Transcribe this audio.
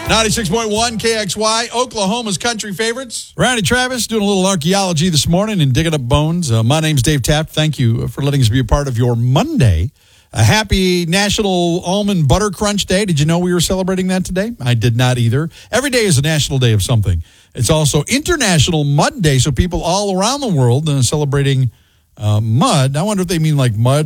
96.1 KXY, Oklahoma's country favorites. Randy Travis doing a little archaeology this morning and digging up bones. My name's Dave Taft. Thank you for letting us be a part of your Monday. A happy National Almond Butter Crunch Day. Did you know we were celebrating that today? I did not either. Every day is a national day of something. It's also International Mud Day, so people all around the world celebrating mud. I wonder if they mean like mud